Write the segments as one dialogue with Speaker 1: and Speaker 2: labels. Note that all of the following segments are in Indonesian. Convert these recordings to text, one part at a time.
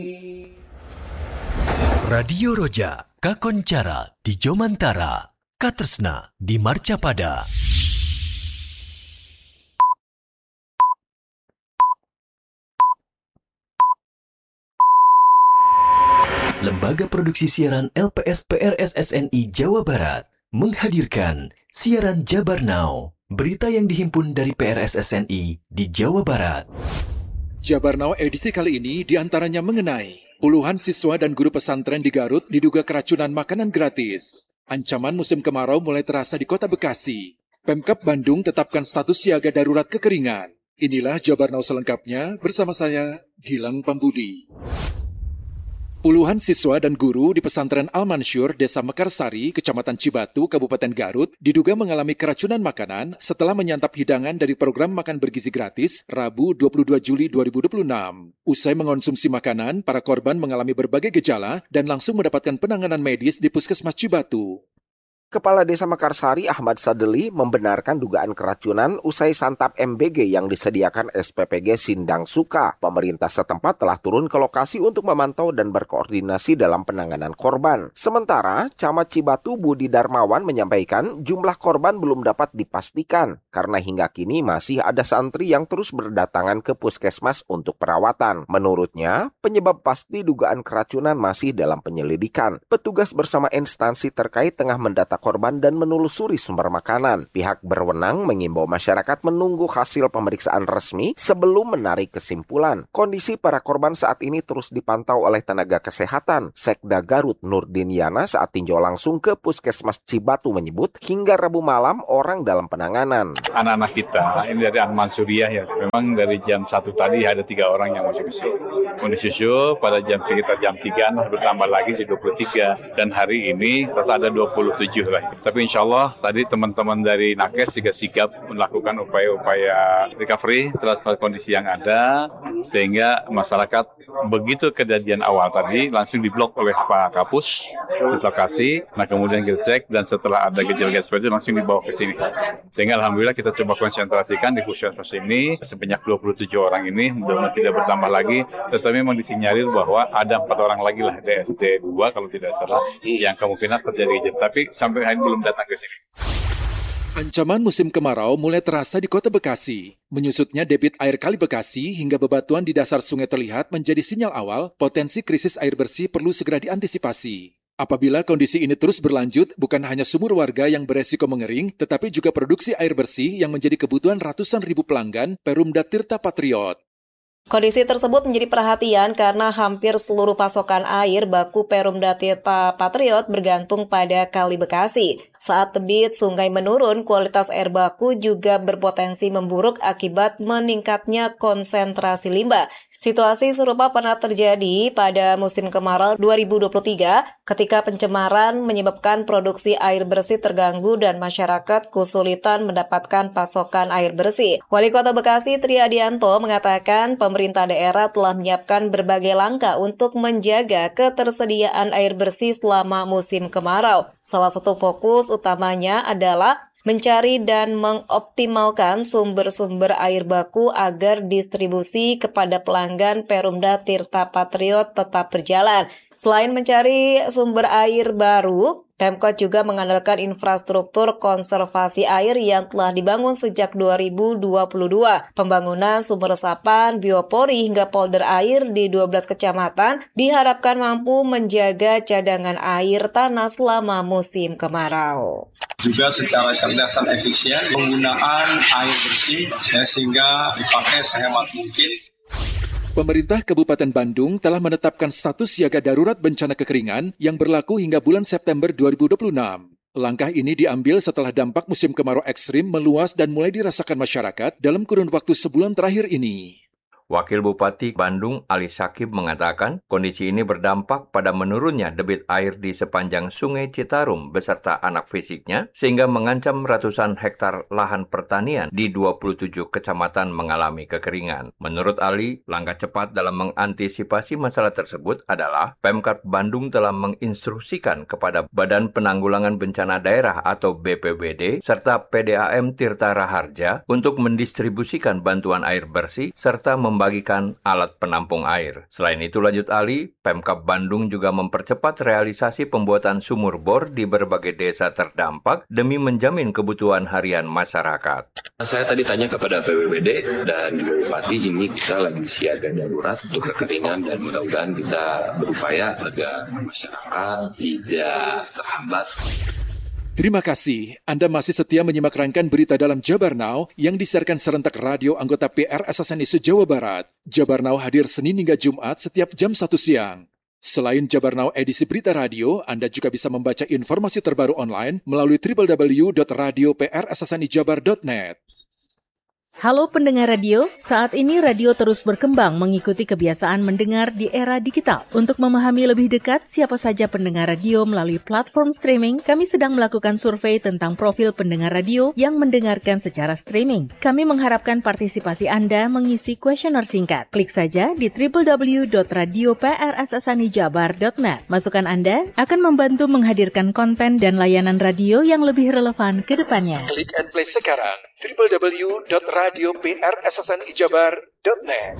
Speaker 1: Radio Roja, Kakoncara di Jomantara, Katresna di Marcapada. Lembaga Produksi Siaran LPS PRSSNI Jawa Barat menghadirkan siaran Jabar Now, berita yang dihimpun dari PRSSNI di Jawa Barat.
Speaker 2: Jabar Now edisi kali ini diantaranya mengenai puluhan siswa dan guru pesantren di Garut diduga keracunan makanan gratis. Ancaman musim kemarau mulai terasa di Kota Bekasi. Pemkab Bandung tetapkan status siaga darurat kekeringan. Inilah Jabar Now selengkapnya bersama saya, Gilang Pambudi. Puluhan siswa dan guru di pesantren Al-Mansyur, Desa Mekarsari, Kecamatan Cibatu, Kabupaten Garut, diduga mengalami keracunan makanan setelah menyantap hidangan dari program makan bergizi gratis Rabu 22 Juli 2026. Usai mengonsumsi makanan, para korban mengalami berbagai gejala dan langsung mendapatkan penanganan medis di Puskesmas Cibatu.
Speaker 3: Kepala Desa Mekarsari Ahmad Sadeli membenarkan dugaan keracunan usai santap MBG yang disediakan SPPG Sindang Suka. Pemerintah setempat telah turun ke lokasi untuk memantau dan berkoordinasi dalam penanganan korban. Sementara, Camat Cibatu Budi Darmawan menyampaikan jumlah korban belum dapat dipastikan karena hingga kini masih ada santri yang terus berdatangan ke puskesmas untuk perawatan. Menurutnya, penyebab pasti dugaan keracunan masih dalam penyelidikan. Petugas bersama instansi terkait tengah mendata korban dan menelusuri sumber makanan. Pihak berwenang mengimbau masyarakat menunggu hasil pemeriksaan resmi sebelum menarik kesimpulan. Kondisi para korban saat ini terus dipantau oleh tenaga kesehatan. Sekda Garut Nurdin Yana saat tinjau langsung ke Puskesmas Cibatu menyebut hingga Rabu malam orang dalam penanganan.
Speaker 4: Anak-anak kita, ini dari Al-Mansuriah ya, memang dari jam 1 tadi ada 3 orang yang masuk ke sini. Kondisi pada sekitar jam 3 bertambah lagi jadi 23 dan hari ini total ada 27. Tapi insya Allah tadi teman-teman dari Nakes juga sigap melakukan upaya-upaya recovery terhadap kondisi yang ada sehingga masyarakat begitu kejadian awal tadi langsung diblok oleh Pak Kapus di lokasi. Nah kemudian kita cek dan setelah ada gejala-gejala seperti itu langsung dibawa ke sini. Sehingga alhamdulillah kita coba konsentrasikan di puskesmas ini sebanyak 27 orang ini mudah-mudahan tidak bertambah lagi. Tetapi memang disinyalir bahwa ada 4 orang lagi lah DSD 2 kalau tidak salah yang kemungkinan terjadi. Tapi sampai hari ini belum datang ke sini.
Speaker 2: Ancaman musim kemarau mulai terasa di Kota Bekasi. Menyusutnya debit air Kali Bekasi hingga bebatuan di dasar sungai terlihat menjadi sinyal awal potensi krisis air bersih perlu segera diantisipasi. Apabila kondisi ini terus berlanjut, bukan hanya sumur warga yang beresiko mengering, tetapi juga produksi air bersih yang menjadi kebutuhan ratusan ribu pelanggan Perumda Tirta Patriot.
Speaker 5: Kondisi tersebut menjadi perhatian karena hampir seluruh pasokan air baku Perumda Tirta Patriot bergantung pada Kali Bekasi. Saat debit sungai menurun, kualitas air baku juga berpotensi memburuk akibat meningkatnya konsentrasi limbah. Situasi serupa pernah terjadi pada musim kemarau 2023 ketika pencemaran menyebabkan produksi air bersih terganggu dan masyarakat kesulitan mendapatkan pasokan air bersih. Wali Kota Bekasi Tri Adianto mengatakan pemerintah daerah telah menyiapkan berbagai langkah untuk menjaga ketersediaan air bersih selama musim kemarau. Salah satu fokus utamanya adalah mencari dan mengoptimalkan sumber-sumber air baku agar distribusi kepada pelanggan Perumda Tirta Patriot tetap berjalan. Selain mencari sumber air baru, Pemkot juga mengandalkan infrastruktur konservasi air yang telah dibangun sejak 2022. Pembangunan sumber resapan, biopori hingga polder air di 12 kecamatan diharapkan mampu menjaga cadangan air tanah selama musim kemarau.
Speaker 6: Juga secara cerdas dan efisien penggunaan air bersih sehingga dipakai sehemat mungkin.
Speaker 2: Pemerintah Kabupaten Bandung telah menetapkan status siaga darurat bencana kekeringan yang berlaku hingga bulan September 2026. Langkah ini diambil setelah dampak musim kemarau ekstrim meluas dan mulai dirasakan masyarakat dalam kurun waktu sebulan terakhir ini.
Speaker 7: Wakil Bupati Bandung Ali Sakib mengatakan kondisi ini berdampak pada menurunnya debit air di sepanjang Sungai Citarum beserta anak fisiknya sehingga mengancam ratusan hektar lahan pertanian di 27 kecamatan mengalami kekeringan. Menurut Ali, langkah cepat dalam mengantisipasi masalah tersebut adalah Pemkab Bandung telah menginstruksikan kepada Badan Penanggulangan Bencana Daerah atau BPBD serta PDAM Tirta Raharja untuk mendistribusikan bantuan air bersih serta membagikan alat penampung air. Selain itu, lanjut Ali, Pemkab Bandung juga mempercepat realisasi pembuatan sumur bor di berbagai desa terdampak demi menjamin kebutuhan harian masyarakat.
Speaker 8: Saya tadi tanya kepada BPBD dan Bupati, ini kita lagi siaga darurat untuk kekeringan dan mudah-mudahan kita berupaya agar masyarakat tidak terhambat.
Speaker 2: Terima kasih. Anda masih setia menyimak rangkaian berita dalam Jabar Now yang disiarkan serentak radio anggota PRSSNI se-Jawa Barat. Jabar Now hadir Senin hingga Jumat setiap jam 1 siang. Selain Jabar Now edisi berita radio, Anda juga bisa membaca informasi terbaru online melalui www.radioprssnijabar.net.
Speaker 9: Halo pendengar radio, saat ini radio terus berkembang mengikuti kebiasaan mendengar di era digital. Untuk memahami lebih dekat siapa saja pendengar radio melalui platform streaming, kami sedang melakukan survei tentang profil pendengar radio yang mendengarkan secara streaming. Kami mengharapkan partisipasi Anda mengisi kuesioner singkat. Klik saja di www.radioprssnijabar.net. Masukan Anda akan membantu menghadirkan konten dan layanan radio yang lebih relevan ke depannya.
Speaker 2: Klik and play sekarang www.radioprssnijabar.net.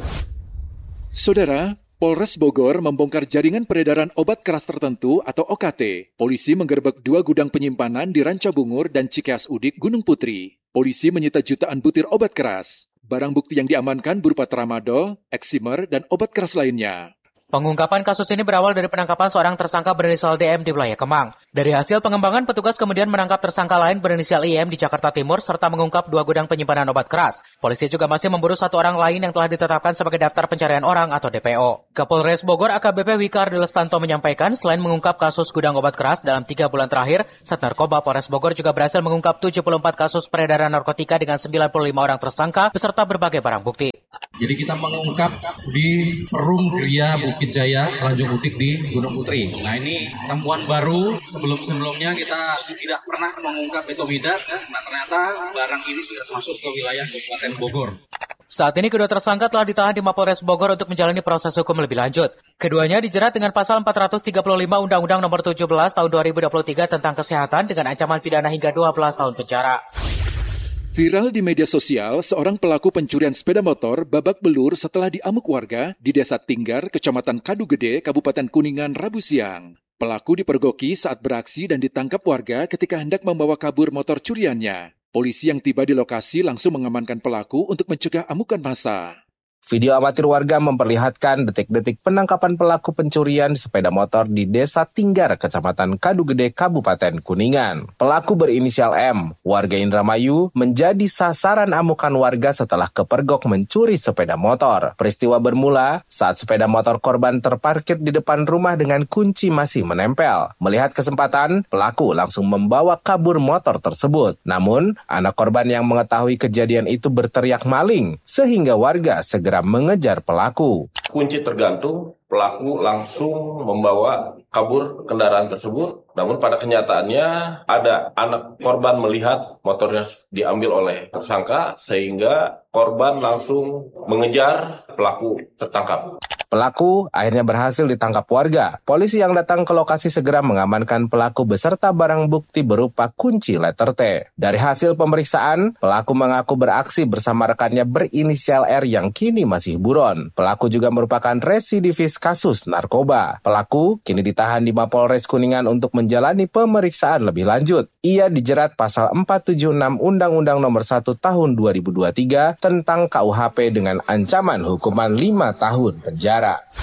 Speaker 2: Saudara, Polres Bogor membongkar jaringan peredaran obat keras tertentu atau OKT. Polisi menggerebek 2 gudang penyimpanan di Rancabungur dan Cikeas Udik, Gunung Putri. Polisi menyita jutaan butir obat keras. Barang bukti yang diamankan berupa tramadol, eksimer, dan obat keras lainnya.
Speaker 10: Pengungkapan kasus ini berawal dari penangkapan seorang tersangka berinisial DM di wilayah Kemang. Dari hasil pengembangan, petugas kemudian menangkap tersangka lain berinisial IM di Jakarta Timur serta mengungkap 2 gudang penyimpanan obat keras. Polisi juga masih memburu 1 orang lain yang telah ditetapkan sebagai daftar pencarian orang atau DPO. Kapolres Bogor AKBP Wikar Dilestanto menyampaikan, selain mengungkap kasus gudang obat keras dalam 3 bulan terakhir, Sat Narkoba Polres Bogor juga berhasil mengungkap 74 kasus peredaran narkotika dengan 95 orang tersangka beserta berbagai barang bukti.
Speaker 11: Jadi kita mengungkap di Perum Gria Bukit Jaya, Tanjung Utik di Gunung Putri. Nah ini temuan baru, sebelum-sebelumnya kita tidak pernah mengungkap etomida. Nah ternyata barang ini sudah masuk ke wilayah Kabupaten Bogor.
Speaker 10: Saat ini kedua tersangka telah ditahan di Mapolres Bogor untuk menjalani proses hukum lebih lanjut. Keduanya dijerat dengan pasal 435 Undang-Undang Nomor 17 Tahun 2023 tentang kesehatan dengan ancaman pidana hingga 12 tahun penjara.
Speaker 2: Viral di media sosial, seorang pelaku pencurian sepeda motor babak belur setelah diamuk warga di Desa Tinggar, Kecamatan Kadu Gede, Kabupaten Kuningan, Rabu siang. Pelaku dipergoki saat beraksi dan ditangkap warga ketika hendak membawa kabur motor curiannya. Polisi yang tiba di lokasi langsung mengamankan pelaku untuk mencegah amukan massa.
Speaker 3: Video amatir warga memperlihatkan detik-detik penangkapan pelaku pencurian sepeda motor di Desa Tinggar, Kecamatan Kadu Gede, Kabupaten Kuningan. Pelaku berinisial M, warga Indramayu, menjadi sasaran amukan warga setelah kepergok mencuri sepeda motor. Peristiwa bermula saat sepeda motor korban terparkir di depan rumah dengan kunci masih menempel. Melihat kesempatan, pelaku langsung membawa kabur motor tersebut. Namun, anak korban yang mengetahui kejadian itu berteriak maling, sehingga warga segera mengejar pelaku.
Speaker 12: Kunci tergantung, pelaku langsung membawa kabur kendaraan tersebut. Namun pada kenyataannya ada anak korban melihat motornya diambil oleh tersangka sehingga korban langsung mengejar, pelaku tertangkap.
Speaker 3: Pelaku akhirnya berhasil ditangkap warga. Polisi yang datang ke lokasi segera mengamankan pelaku beserta barang bukti berupa kunci letter T. Dari hasil pemeriksaan, pelaku mengaku beraksi bersama rekannya berinisial R yang kini masih buron. Pelaku juga merupakan residivis kasus narkoba. Pelaku kini ditahan di Mapolres Kuningan untuk menjalani pemeriksaan lebih lanjut. Ia dijerat pasal 476 Undang-Undang Nomor 1 Tahun 2023 tentang KUHP dengan ancaman hukuman 5 tahun penjara.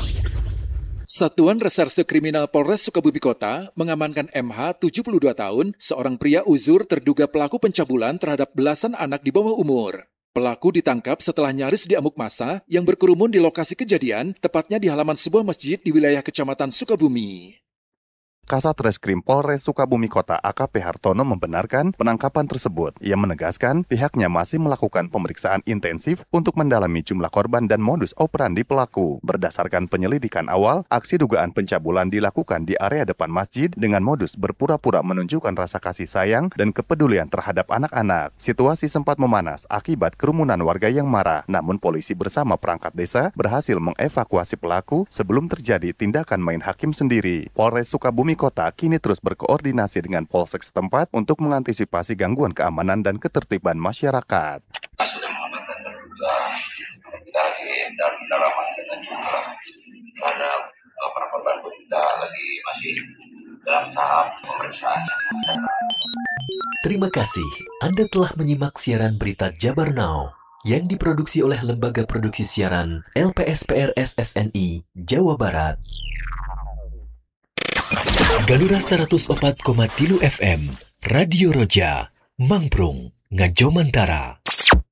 Speaker 2: Satuan Reserse Kriminal Polres Sukabumi Kota mengamankan MH 72 tahun, seorang pria uzur terduga pelaku pencabulan terhadap belasan anak di bawah umur. Pelaku ditangkap setelah nyaris diamuk massa yang berkerumun di lokasi kejadian, tepatnya di halaman sebuah masjid di wilayah Kecamatan Sukabumi.
Speaker 13: Kasat Reskrim Polres Sukabumi Kota AKP Hartono membenarkan penangkapan tersebut. Ia menegaskan pihaknya masih melakukan pemeriksaan intensif untuk mendalami jumlah korban dan modus operandi pelaku. Berdasarkan penyelidikan awal, aksi dugaan pencabulan dilakukan di area depan masjid dengan modus berpura-pura menunjukkan rasa kasih sayang dan kepedulian terhadap anak-anak. Situasi sempat memanas akibat kerumunan warga yang marah, namun polisi bersama perangkat desa berhasil mengevakuasi pelaku sebelum terjadi tindakan main hakim sendiri. Polres Sukabumi Kota kini terus berkoordinasi dengan Polsek setempat untuk mengantisipasi gangguan keamanan dan ketertiban masyarakat.
Speaker 8: Kita sudah mengamankan terduga, kita lagi beredar secara masif dan juga pada para korban kita masih dalam tahap pemeriksaan.
Speaker 1: Terima kasih Anda telah menyimak siaran berita Jabar Now yang diproduksi oleh Lembaga Produksi Siaran LPSPR SSNI Jawa Barat. Galura 104,3 FM Radio Roja Mangprung Ngajomantara.